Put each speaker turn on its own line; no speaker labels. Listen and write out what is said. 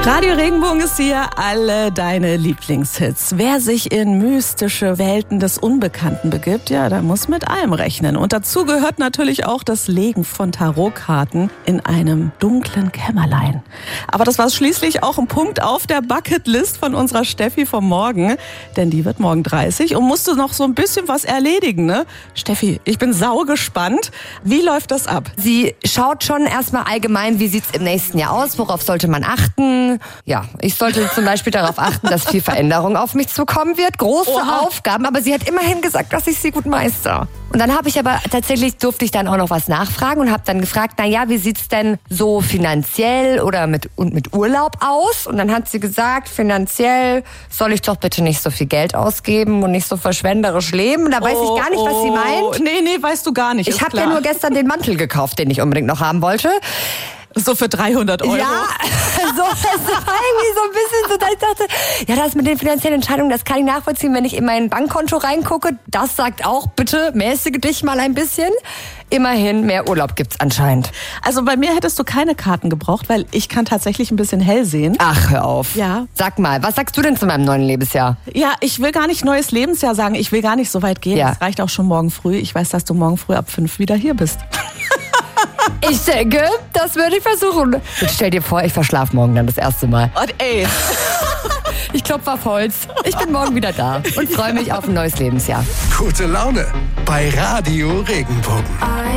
Radio Regenbogen ist hier, alle deine Lieblingshits. Wer sich in mystische Welten des Unbekannten begibt, ja, der muss mit allem rechnen. Und dazu gehört natürlich auch das Legen von Tarotkarten in einem dunklen Kämmerlein. Aber das war schließlich auch ein Punkt auf der Bucketlist von unserer Steffi vom Morgen. Denn die wird morgen 30 und musste noch so ein bisschen was erledigen, ne? Steffi, ich bin saugespannt. Wie läuft das ab?
Sie schaut schon erstmal allgemein, wie sieht's im nächsten Jahr aus, worauf sollte man achten. Ja, ich sollte zum Beispiel darauf achten, dass viel Veränderung auf mich zukommen wird. Große Aufgaben, aber sie hat immerhin gesagt, dass ich sie gut meister. Und dann durfte ich dann auch noch was nachfragen und habe dann gefragt, wie sieht's denn so finanziell oder mit Urlaub aus? Und dann hat sie gesagt, finanziell soll ich doch bitte nicht so viel Geld ausgeben und nicht so verschwenderisch leben. Da weiß ich gar nicht, was sie meint.
Nee, weißt du gar nicht.
Ich habe ja nur gestern den Mantel gekauft, den ich unbedingt noch haben wollte.
So für 300 Euro?
Ja, so, das war irgendwie so ein bisschen so, dass ich dachte, ja, das mit den finanziellen Entscheidungen, das kann ich nachvollziehen, wenn ich in mein Bankkonto reingucke. Das sagt auch, bitte mäßige dich mal ein bisschen. Immerhin, mehr Urlaub gibt's anscheinend.
Also bei mir hättest du keine Karten gebraucht, weil ich kann tatsächlich ein bisschen hell sehen.
Ach, hör auf.
Ja.
Sag mal, was sagst du denn zu meinem neuen Lebensjahr?
Ja, ich will gar nicht neues Lebensjahr sagen. Ich will gar nicht so weit gehen.
Ja.
Es reicht auch schon morgen früh. Ich weiß, dass du morgen früh ab 5 wieder hier bist.
Ich denke, das würde ich versuchen. Jetzt stell dir vor, ich verschlafe morgen dann das erste Mal.
Und ey.
Ich klopfe auf Holz. Ich bin morgen wieder da und freue mich auf ein neues Lebensjahr.
Gute Laune bei Radio Regenbogen.